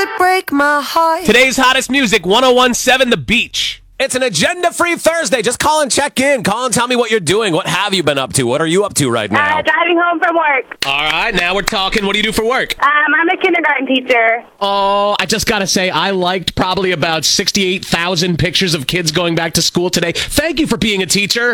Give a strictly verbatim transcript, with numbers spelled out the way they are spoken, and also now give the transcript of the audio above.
could break my heart. Today's hottest music, one oh one point seven The Beach. It's an agenda-free Thursday. Just call and check in. Call and tell me what you're doing. What have you been up to? What are you up to right now? Uh, driving home from work. All right, now we're talking. What do you do for work? Um, I'm a kindergarten teacher. Oh, I just got to say, I liked probably about sixty-eight thousand pictures of kids going back to school today. Thank you for being a teacher.